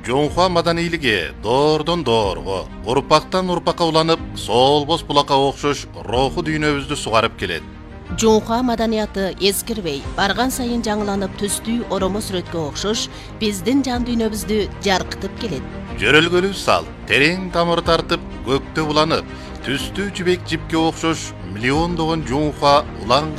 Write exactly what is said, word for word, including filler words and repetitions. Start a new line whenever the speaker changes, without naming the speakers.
Жоңхуа маданийлиги доордон доорго, урпактан урпакка уланып, солбос булакка окшош руху дүйнөбүздү сугарып келет.
Жоңхуа маданияты эскирбей, барган сайын жаңыланып түстүү оромо сүрөткө окшош биздин жан дүйнөбүздү жаркытып келет.
Жөрөлгөлүү сал, терең тамыр тартып, көктө буланып, түстүү жибек жипке окшош миллиондогон жоңхуа улан